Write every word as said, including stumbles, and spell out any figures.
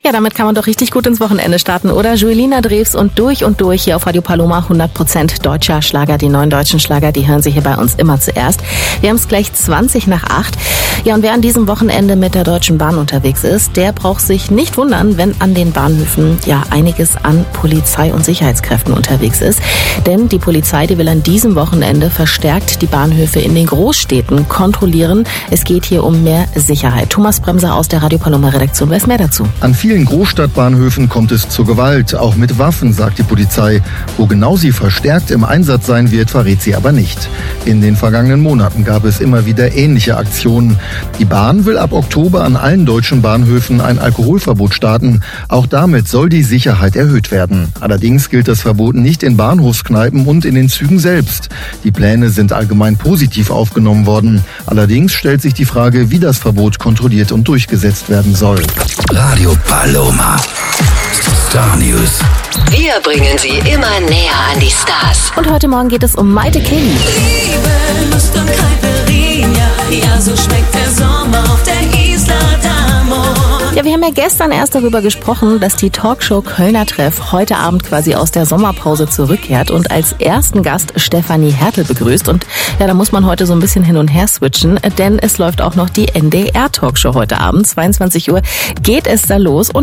Ja, damit kann man doch richtig gut ins Wochenende starten, oder? Julina Drews und Durch und Durch hier auf Radio Paloma, hundert Prozent deutscher Schlager. Die neuen deutschen Schlager, die hören Sie hier bei uns immer zuerst. Wir haben es gleich zwanzig nach acht. Ja, und wer an diesem Wochenende mit der Deutschen Bahn unterwegs ist, der braucht sich nicht wundern, wenn an den Bahnhöfen ja einiges an Polizei und Sicherheitskräften unterwegs ist. Denn die Polizei, die will an diesem Wochenende verstärkt die Bahnhöfe in den Großstädten kontrollieren. Es geht hier um mehr Sicherheit. Thomas Bremser aus der Radio Paloma Redaktion weiß mehr dazu. An vielen Großstadtbahnhöfen kommt es zur Gewalt, auch mit Waffen, sagt die Polizei. Wo genau sie verstärkt im Einsatz sein wird, verrät sie aber nicht. In den vergangenen Monaten gab es immer wieder ähnliche Aktionen. Die Bahn will ab Oktober an allen deutschen Bahnhöfen ein Alkoholverbot starten. Auch damit soll die Sicherheit erhöht werden. Allerdings gilt das Verbot nicht in Bahnhofskneipen und in den Zügen selbst. Die Pläne sind allgemein positiv aufgenommen worden. Allerdings stellt sich die Frage, wie das Verbot kontrolliert und durchgesetzt werden soll. Radio Paloma. Star News. Wir bringen Sie immer näher an die Stars. Und heute Morgen geht es um Maite Kelly. Liebe, Lust und Caipirinha, ja, so schmeckt der Sommer auf der Isla d'Amor. Ja, wir haben ja gestern erst darüber gesprochen, dass die Talkshow Kölner Treff heute Abend quasi aus der Sommerpause zurückkehrt und als ersten Gast Stefanie Hertel begrüßt. Und ja, da muss man heute so ein bisschen hin und her switchen, denn es läuft auch noch die N D R-Talkshow heute Abend. zweiundzwanzig Uhr geht es da los. Und